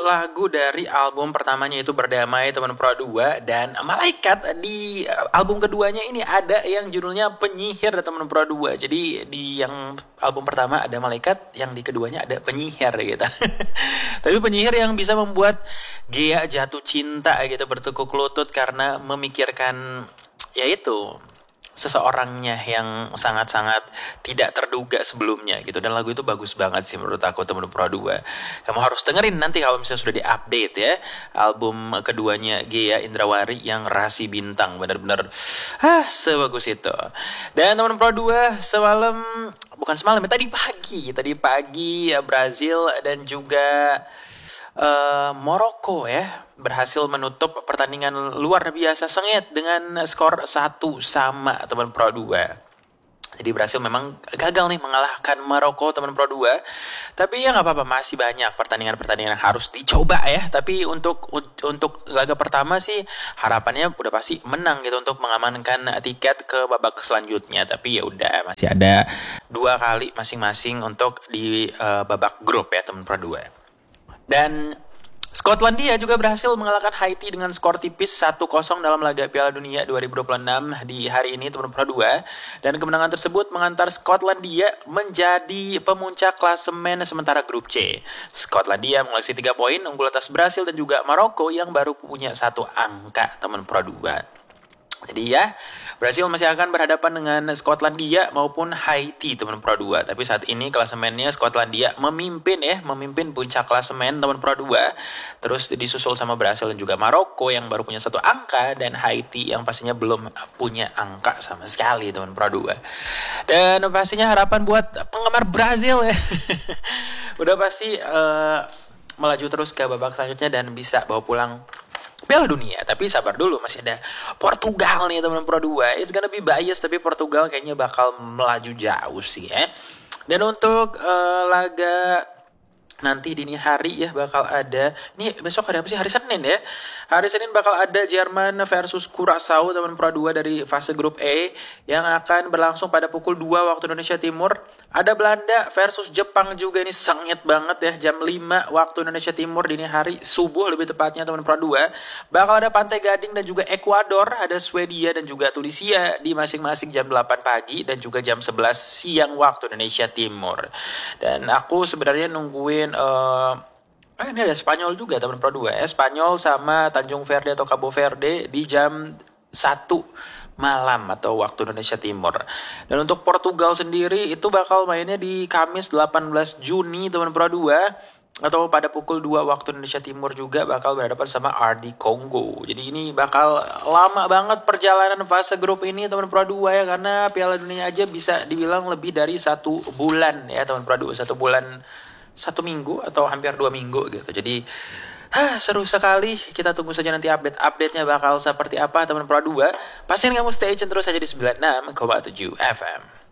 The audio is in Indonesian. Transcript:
lagu dari album pertamanya itu Berdamai Teman Pro 2 dan Malaikat. Di album keduanya ini ada yang judulnya Penyihir Teman Pro 2. Jadi di yang album pertama ada Malaikat, yang di keduanya ada Penyihir gitu. Tapi penyihir yang bisa membuat Gea jatuh cinta gitu, bertekuk lutut karena memikirkan yaitu seseorangnya yang sangat-sangat tidak terduga sebelumnya gitu. Dan lagu itu bagus banget sih menurut aku, Temen Pro 2. Kamu harus dengerin nanti kalau misalnya sudah diupdate ya, album keduanya Gea Indrawari yang Rasi Bintang. Benar-benar sebagus itu. Dan Temen Pro 2 tadi pagi ya, Brazil dan juga Maroko ya berhasil menutup pertandingan luar biasa sengit dengan skor 1-1 Teman Pro 2. Jadi Brasil memang gagal nih mengalahkan Maroko, Teman Pro 2. Tapi ya nggak apa-apa, masih banyak pertandingan-pertandingan yang harus dicoba ya. Tapi untuk laga pertama sih harapannya udah pasti menang gitu untuk mengamankan tiket ke babak selanjutnya. Tapi ya udah, masih ada 2 kali masing-masing untuk di babak grup ya, Teman Pro 2. Dan Skotlandia juga berhasil mengalahkan Haiti dengan skor tipis 1-0 dalam laga Piala Dunia 2026 di hari ini, Teman Pro 2. Dan kemenangan tersebut mengantar Skotlandia menjadi pemuncak klasemen sementara grup C. Skotlandia mengoleksi 3 poin, unggul atas Brasil dan juga Maroko yang baru punya 1 angka, Teman Pro 2. Jadi ya, Brasil masih akan berhadapan dengan Skotlandia maupun Haiti, Teman Pro 2. Tapi saat ini klasemennya Skotlandia memimpin puncak klasemen, Teman Pro 2. Terus disusul sama Brasil dan juga Maroko yang baru punya 1 angka, dan Haiti yang pastinya belum punya angka sama sekali, Teman Pro 2. Dan pastinya harapan buat penggemar Brasil ya. Udah pasti melaju terus ke babak selanjutnya dan bisa bawa pulang Piala Dunia. Tapi sabar dulu, masih ada Portugal nih, Teman Pro 2. It's gonna be biased, tapi Portugal kayaknya bakal melaju jauh sih ya. Dan untuk laga nanti dini hari ya bakal ada, ini besok hari apa sih? Hari Senin ya. Hari Senin bakal ada Jerman versus Curaçao, Teman Pro 2 dari fase grup E yang akan berlangsung pada pukul 2 waktu Indonesia Timur. Ada Belanda versus Jepang juga, ini sengit banget ya, jam 5 waktu Indonesia Timur dini hari, subuh lebih tepatnya, Teman Pro 2. Bakal ada Pantai Gading dan juga Ekuador, ada Swedia dan juga Tunisia di masing-masing jam 8 pagi dan juga jam 11 siang waktu Indonesia Timur. Dan aku sebenarnya nungguin ini ada Spanyol juga, Teman Pro 2 ya. Spanyol sama Tanjung Verde atau Cabo Verde di jam 1 malam atau waktu Indonesia Timur. Dan untuk Portugal sendiri itu bakal mainnya di Kamis 18 Juni, Teman Pro 2, atau pada pukul 2 waktu Indonesia Timur juga bakal berhadapan sama RD Kongo. Jadi ini bakal lama banget perjalanan fase grup ini, Teman Pro 2 ya, karena Piala Dunia aja bisa dibilang lebih dari 1 bulan ya, Teman Pro 2. 1 bulan, 1 minggu atau hampir 2 minggu gitu. Jadi seru sekali. Kita tunggu saja nanti update-nya bakal seperti apa, Teman Pro 2. Pastiin kamu stay tune terus saja di 96,7 FM.